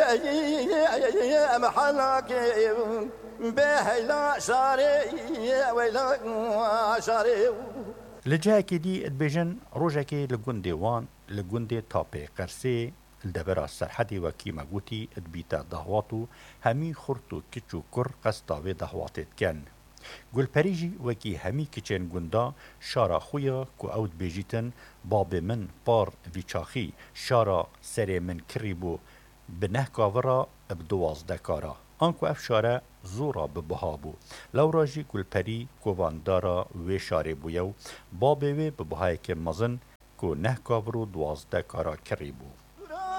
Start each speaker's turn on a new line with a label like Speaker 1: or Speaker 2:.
Speaker 1: محلك بهلا شاري ويلا شاري
Speaker 2: لجاكي دي ادبيجن روجاكي لگوندي وان لگوندي تابي قرسي الدبرا سرحدي وكيما قوتي ادبيتا دهواتو همي خورتو كيچو كر قصداوي دهواتت كان گل پریجی وکی همی کچن گندا شارا خویا کو اود بیجیتن باب من پار ویچاخی شارا سر من کریبو بنه کاورا ابدواز دکارا آنکو اف شارا زورا ببهابو لوراجی گل پری کواندارا وی شاره بویو باب وی ببهای که مزن کو نه کاورو دواز دکارا کریبو